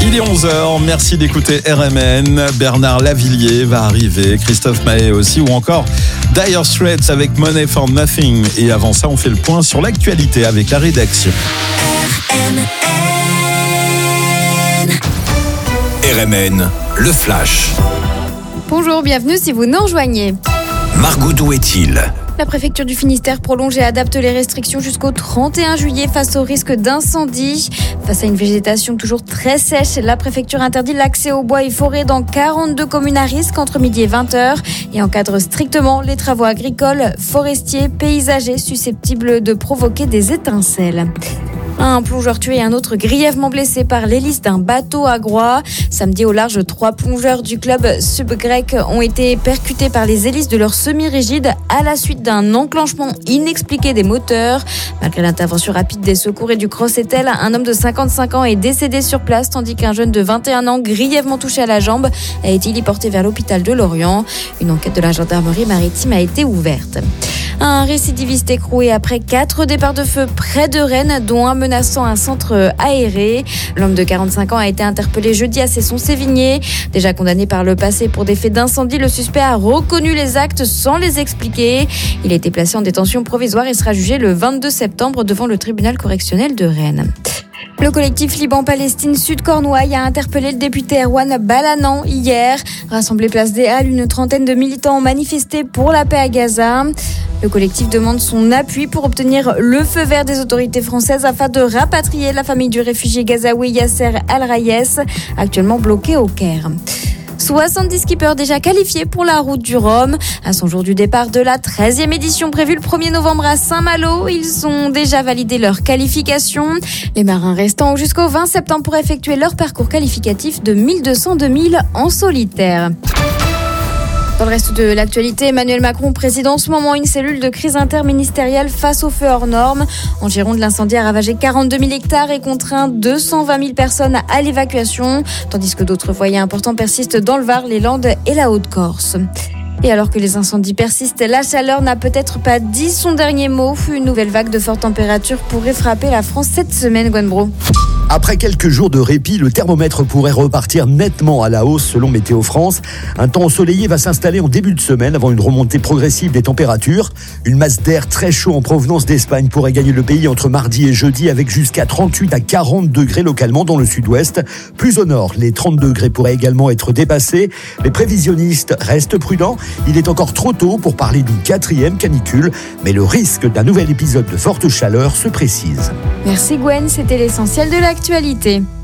Il est 11h, merci d'écouter RMN. Bernard Lavillier va arriver, Christophe Maé aussi, ou encore Dire Straits avec Money for Nothing. Et avant ça, on fait le point sur l'actualité avec la rédaction. RMN, le Flash. Bonjour, bienvenue si vous nous rejoignez. Margot, d'où est-il ? La préfecture du Finistère prolonge et adapte les restrictions jusqu'au 31 juillet face au risque d'incendie. Face à une végétation toujours très sèche, la préfecture interdit l'accès aux bois et forêts dans 42 communes à risque entre midi et 20h et encadre strictement les travaux agricoles, forestiers, paysagers susceptibles de provoquer des étincelles. Un plongeur tué et un autre grièvement blessé par l'hélice d'un bateau à Groix. Samedi au large, 3 plongeurs du club sub-grec ont été percutés par les hélices de leur semi-rigide à la suite d'un enclenchement inexpliqué des moteurs. Malgré l'intervention rapide des secours et du Crossetel, un homme de 55 ans est décédé sur place tandis qu'un jeune de 21 ans grièvement touché à la jambe a été héliporté vers l'hôpital de Lorient. Une enquête de la gendarmerie maritime a été ouverte. Un récidiviste écroué après 4 départs de feu près de Rennes, dont un menaçant un centre aéré. L'homme de 45 ans a été interpellé jeudi à Cesson-Sévigné. Déjà condamné par le passé pour des faits d'incendie, le suspect a reconnu les actes sans les expliquer. Il a été placé en détention provisoire et sera jugé le 22 septembre devant le tribunal correctionnel de Rennes. Le collectif Liban-Palestine Sud-Cornouailles a interpellé le député Erwan Balanan hier. Rassemblé place des Halles, une trentaine de militants ont manifesté pour la paix à Gaza. Le collectif demande son appui pour obtenir le feu vert des autorités françaises afin de rapatrier la famille du réfugié gazaoui Yasser Al-Rayes, actuellement bloqué au Caire. 70 skippers déjà qualifiés pour la route du Rhum. À son jour du départ de la 13e édition prévue le 1er novembre à Saint-Malo, ils ont déjà validé leur qualification. Les marins restants ont jusqu'au 20 septembre pour effectuer leur parcours qualificatif de 1200-2000 en solitaire. Dans le reste de l'actualité, Emmanuel Macron préside en ce moment une cellule de crise interministérielle face aux feux hors normes. En Gironde, l'incendie a ravagé 42 000 hectares et contraint 220 000 personnes à l'évacuation, tandis que d'autres foyers importants persistent dans le Var, les Landes et la Haute-Corse. Et alors que les incendies persistent, la chaleur n'a peut-être pas dit son dernier mot. Une nouvelle vague de fortes températures pourrait frapper la France cette semaine, Gwenbro. Après quelques jours de répit, le thermomètre pourrait repartir nettement à la hausse selon Météo France. Un temps ensoleillé va s'installer en début de semaine avant une remontée progressive des températures. Une masse d'air très chaud en provenance d'Espagne pourrait gagner le pays entre mardi et jeudi avec jusqu'à 38 à 40 degrés localement dans le sud-ouest. Plus au nord, les 30 degrés pourraient également être dépassés. Les prévisionnistes restent prudents. Il est encore trop tôt pour parler d'une 4e canicule, mais le risque d'un nouvel épisode de forte chaleur se précise. Merci Gwen, c'était l'essentiel de l'actualité.